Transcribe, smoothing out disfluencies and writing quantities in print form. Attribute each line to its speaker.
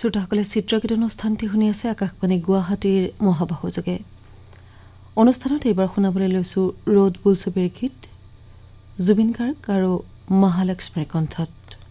Speaker 1: শ্ৰোতাসকলে চিত্ৰগীত অনুষ্ঠানটি শুনি আছে আকাশবাণী গুৱাহাটীৰ মহাবাহুযোগে। অনুষ্ঠানত এইবাৰ শুনাবলৈ লৈছোঁ ৰ'দ বোলছবিৰ গীত জুবিন গাৰ্গ আৰু মহালক্ষ্মীৰ কণ্ঠত।